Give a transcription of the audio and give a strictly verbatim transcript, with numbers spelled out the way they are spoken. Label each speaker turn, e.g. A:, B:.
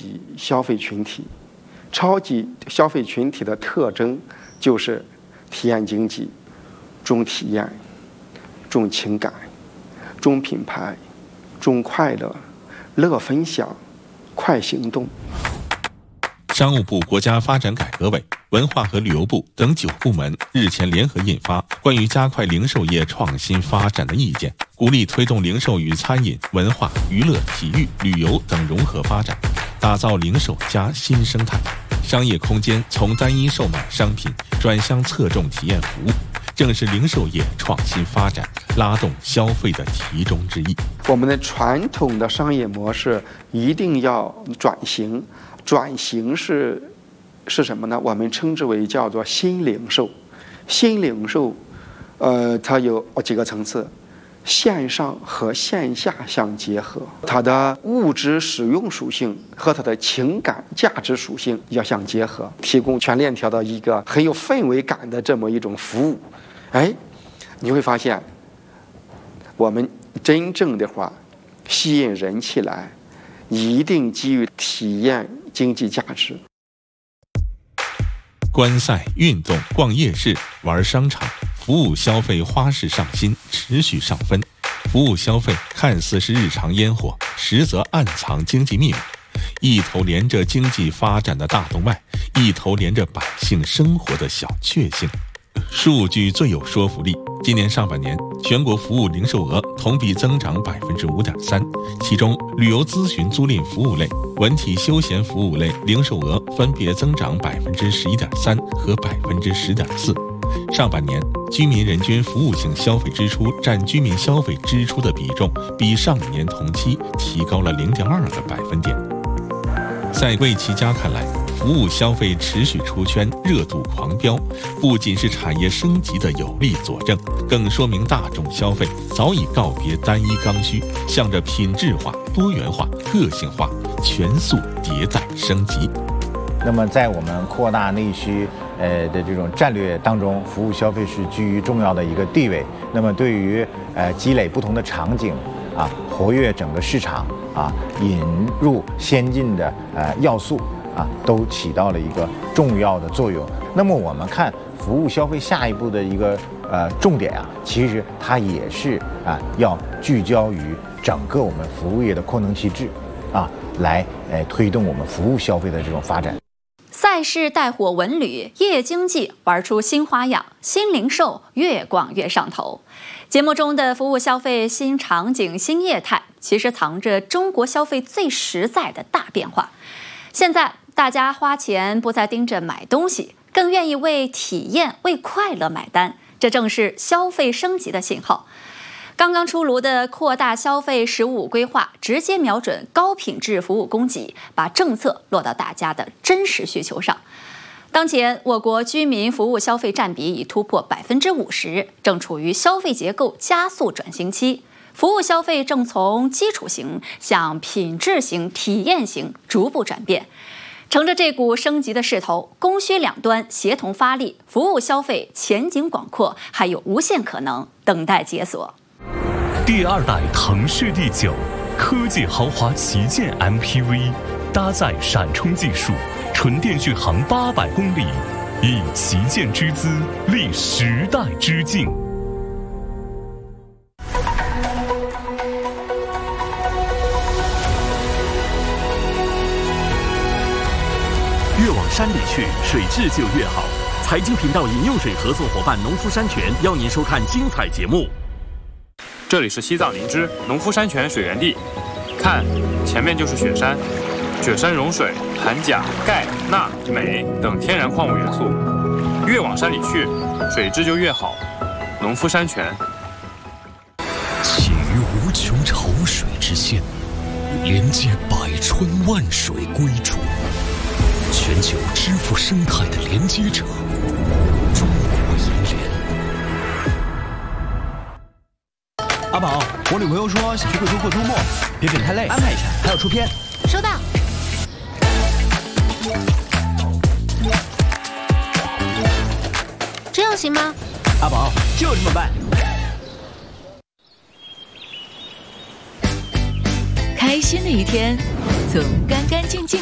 A: 级消费群体。超级消费群体的特征就是体验经济，重体验，重情感，重品牌，重快乐，乐分享，快行动。
B: 商务部、国家发展改革委、文化和旅游部等九部门日前联合印发《关于加快零售业创新发展的意见》，鼓励推动零售与餐饮、文化、娱乐、体育、旅游等融合发展，打造零售加新生态。商业空间从单一售卖商品转向侧重体验服务，正是零售业创新发展拉动消费的其中之一。
A: 我们的传统的商业模式一定要转型，转型是是什么呢？我们称之为叫做新零售。新零售，呃，它有几个层次。线上和线下相结合，它的物质使用属性和它的情感价值属性要相结合，提供全链条的一个很有氛围感的这么一种服务。哎，你会发现，我们真正的话吸引人气来，一定基于体验经济价值。
B: 观赛、运动、逛夜市、玩商场，服务消费花式上新，持续上分。服务消费看似是日常烟火，实则暗藏经济密码，一头连着经济发展的大动脉，一头连着百姓生活的小确幸。数据最有说服力。今年上半年，全国服务零售额同比增长百分之五点三，其中旅游咨询租赁服务类、文体休闲服务类零售额分别增长百分之十一点三和百分之十点四。上半年，居民人均服务性消费支出占居民消费支出的比重，比上年同期提高了零点二个百分点。在魏其家看来，服务消费持续出圈，热度狂飙，不仅是产业升级的有力佐证，更说明大众消费早已告别单一刚需，向着品质化、多元化、个性化、全速迭代升级。
C: 那么在我们扩大内需呃的这种战略当中，服务消费是居于重要的一个地位。那么对于呃积累不同的场景啊，活跃整个市场啊，引入先进的呃要素啊，都起到了一个重要的作用。那么我们看服务消费下一步的一个呃重点啊，其实它也是啊要聚焦于整个我们服务业的扩能细致啊，来呃推动我们服务消费的这种发展。
D: 赛事带火文旅，夜经济玩出新花样，新零售越逛越上头。节目中的服务消费新场景、新业态，其实藏着中国消费最实在的大变化。现在大家花钱不再盯着买东西，更愿意为体验、为快乐买单，这正是消费升级的信号。刚刚出炉的扩大消费“十五”规划，直接瞄准高品质服务供给，把政策落到大家的真实需求上。当前，我国居民服务消费占比已突破百分之五十，正处于消费结构加速转型期。服务消费正从基础型向品质型、体验型逐步转变。乘着这股升级的势头，供需两端协同发力，服务消费前景广阔，还有无限可能等待解锁。
E: 第二代腾势 D 九，科技豪华旗舰 M P V， 搭载闪充技术，纯电续航八百公里，以旗舰之姿立时代之境。
F: 越往山里去，水质就越好。财经频道饮用水合作伙伴农夫山泉邀您收看精彩节目。
G: 这里是西藏林芝农夫山泉水源地，看，前面就是雪山，雪山融水含钾、钙、钠、镁等天然矿物元素，越往山里去，水质就越好。农夫山泉。
H: 起于无穷潮水之县，连接百川万水归处，全球支付生态的连接者，中国银联。
I: 阿宝，我女朋友说想去贵州过周末，别等太累，安排一下，还要出片。
J: 收到。这样行吗？
I: 阿宝，就这么办。
K: 开心的一天，总干干净净。